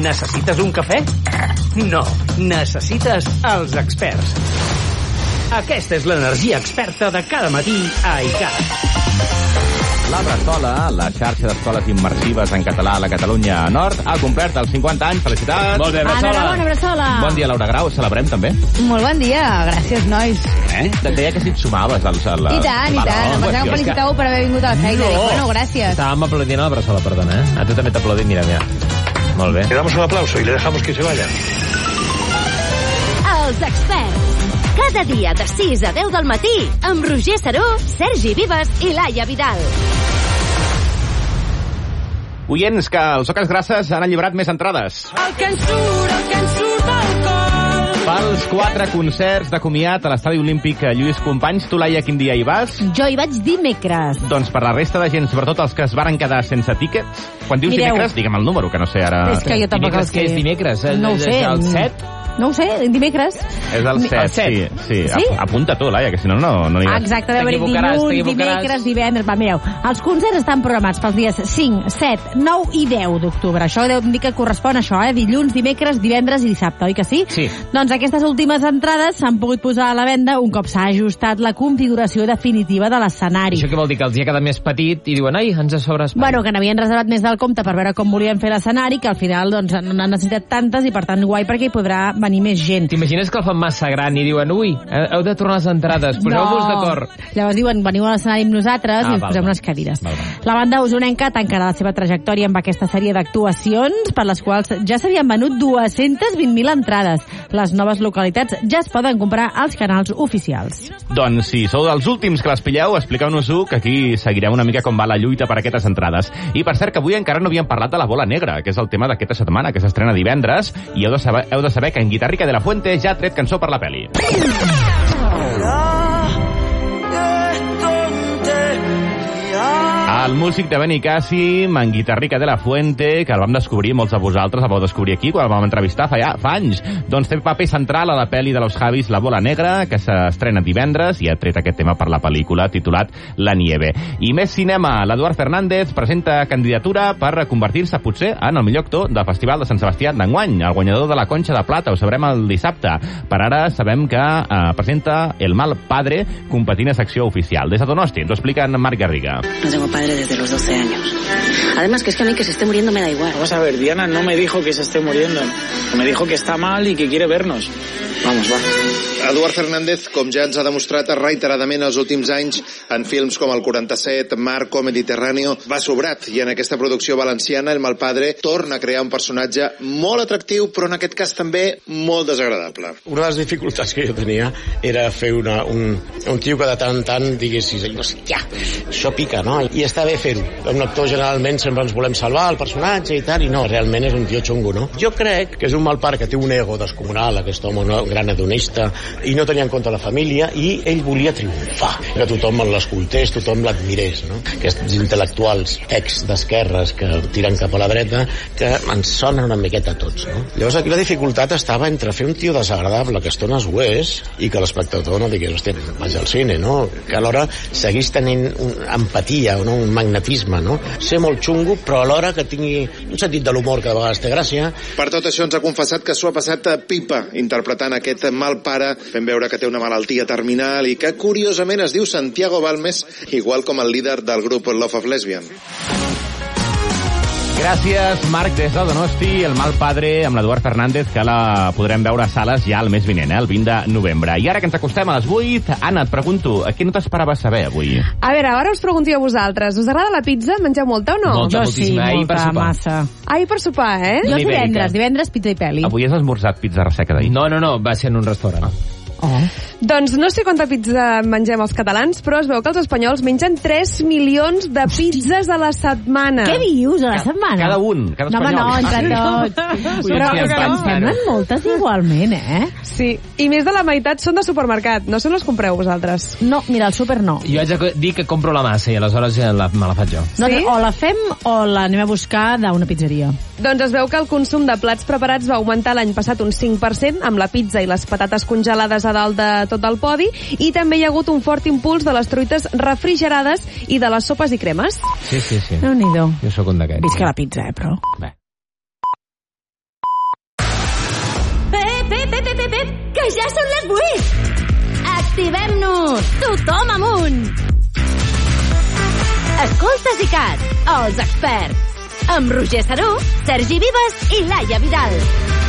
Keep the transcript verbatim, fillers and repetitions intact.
Necessites un cafè? No, necessites els experts. Aquesta és l'energia experta de cada matí a iCat. La Bressola, la xarxa d'escoles immersives en català a la Catalunya Nord, ha complert els cinquanta anys. Felicitats! Molt bé, Bressola! Enhorabona, Bressola! Bon dia, Laura Grau. Celebrem, també? Molt bon dia. Gràcies, nois. Eh? Deia que si et sumaves als... A la... I tant, i tant. Em pensava que felicitàveu per haver vingut a la feina. No. Dic, bueno, gràcies. Estàvem aplaudint a la Bressola, perdona, eh? A tu també t'aplaudim, mira, mira. Molt bé. Le damos un aplauso y le dejamos que se vaya. Els experts. Cada dia de sis a deu del matí amb Roger Saró, Sergi Vives i Laia Vidal. Oients, que els Oques Grasses han alliberat més entrades. El que ens surt, el que ens surt del cor. Pels quatre concerts de comiat a l'Estadi Olímpic Lluís Companys, tu, Laia, quin dia hi vas? Jo hi vaig dimecres. Doncs per la resta de gent, sobretot els que es varen quedar sense tíquets, quan dius Mireu. dimecres, digue'm el número, que no sé ara... És que jo tampoc Dimecres, el què sé. és dimecres? No ho sé. El set? No ho sé, dimecres. És el set, el set. sí. sí. Sí? Ap apunta tu, Laia, que si no, no, no Ah, digues. exacte, a veure, T'equivocaràs, dilluns, t'equivocaràs. dimecres, divendres... Va, mireu, els concerts estan programats pels dies cinc, set, nou i deu d'octubre. Això deu dir que correspon a això, eh? Dilluns, dimecres, divendres i dissabte, oi que sí? Sí. Doncs aquestes últimes entrades s'han pogut posar a la venda un cop s'ha ajustat la configuració definitiva de l'escenari. Això què vol dir? Que els hi ha quedat més petit i diuen, ai, ens ha sobrat espai. Bueno, que n'havien reservat més del compte per veure com volien fer l'escenari, que al final doncs, no han necessitat tantes i per tant guai perquè hi podrà venir més gent. T'imagines que el fan massa gran i diuen, ui, heu de tornar les entrades, poseu-vos d'acord. Llavors diuen, veniu a l'escenari amb nosaltres Ah, i us val, posem val. unes cadires. Val, val. La banda usonenca tancarà la seva trajectòria amb aquesta sèrie d'actuacions per les quals ja s'havien venut dues-centes vint mil entrades. Les noves localitats ja es poden comprar als canals oficials. Doncs si sou dels últims que les pilleu, expliqueu-nos-ho, que aquí seguirem una mica com va la lluita per aquestes entrades. I per cert, que avui encara no havíem parlat de la bola negra, que és el tema d'aquesta setmana, que s'estrena divendres, i heu de saber, heu de saber que en Guitarrica de la Fuente ja ha tret cançó per la peli. El músic de Benicàssim, en Guitarrica de la Fuente, que el vam descobrir, molts de vosaltres el vau descobrir aquí, quan el vam entrevistar fa, ja, fa anys. Doncs té paper central a la pel·li de los Javis La Bola Negra, que s'estrena divendres, i ha tret aquest tema per la pel·lícula titulat La Nieve. I més cinema, l'Eduard Fernández presenta candidatura per convertir-se, potser, en el millor actor del Festival de Sant Sebastià d'enguany, el guanyador de la Conxa de Plata, ho sabrem el dissabte. Per ara sabem que eh, presenta El Mal Padre, competint a secció oficial. Des de Donosti ens ho explica en Marc Garriga. No tengo padre desde los doce años. Además, que es que a mí que se esté muriendo me da igual. Vamos a ver, Diana no me dijo que se esté muriendo. Me dijo que está mal y que quiere vernos. Vamos, va. Eduard Fernández, com ja ens ha demostrat reiteradament els últims anys en films com el quaranta-set, Marco, Mediterráneo, va sobrat, i en aquesta producció valenciana, El Mal Padre torna a crear un personatge molt atractiu, però en aquest cas també molt desagradable. Una de les dificultats que jo tenia era fer una, un, un tio que de tant en tant diguessis, no sé, ja, això pica, no? I està bé fer-ho. Un actor generalment sempre ens volem salvar el personatge i tal, i no, realment és un tio xungo, no? Jo crec que és un mal pare que té un ego descomunal, aquest home, no? Un gran hedonista, i no tenia en compte la família, i ell volia triomfar, que tothom l'escoltés, tothom l'admirés, no? Aquests intel·lectuals ex d'esquerres que tiren cap a la dreta, que ens sonen una miqueta a tots, no? Llavors aquí la dificultat estava entre fer un tio desagradable, que a estones ho és, i que l'espectador no digués, hòstia, vaig al cine, no? Que alhora seguís tenint una empatia, no? Un magnetisme, no? Ser molt xungo, però alhora que tingui un sentit de l'humor que de vegades té gràcia. Per tot això ens ha confessat que s'ho ha passat a pipa interpretant aquest mal pare, fent veure que té una malaltia terminal i que curiosament es diu Santiago Balmes, igual com el líder del grup Love of Lesbian. Gràcies, Marc, des de Donosti, El Mal Padre, amb l'Eduard Fernández, que la podrem veure a sales ja el mes vinent, eh, el vint de novembre. I ara que ens acostem a les vuit, Anna, et pregunto, a què no t'esperaves saber avui? A veure, ara us pregunto a vosaltres, us agrada la pizza? Mengeu molta o no? Molta, Jo sí, moltíssima. Ahir per molta, sopar. massa. Ahir per sopar, eh? Jo Ibèrica. divendres, divendres pizza i peli. Avui has esmorzat pizza resseca d'ahir? No, no, no, va ser en un restaurant. Oh. Doncs no sé quanta pizza mengem els catalans, però es veu que els espanyols mengen tres milions de pizzas a la setmana. Què dius, a la setmana? Cada un, cada No, home, espanyol. no, entre tots. Però sí, en sí, semblen moltes igualment, eh? Sí, i més de la meitat són de supermercat. No sé on les compreu vosaltres. No, mira, al súper no. Jo haig de dir que compro la massa i aleshores ja la, me la faig jo. No, Sí? o la fem o l'anem a buscar d'una pizzeria. Doncs es veu que el consum de plats preparats va augmentar l'any passat un cinc per cent amb la pizza i les patates congelades a dalt de tot el podi, i també hi ha hagut un fort impuls de les truites refrigerades i de les sopes i cremes. Sí, sí, sí. Déu-n'hi-do. Jo sóc un d'aquests. Visca la pizza, eh, però. Bé. ep, ep, que ja són les vuit! Activem-nos! Tothom amunt! Escoltes i cat, els experts. Amb Roger Saró, Sergi Vives i Laia Vidal.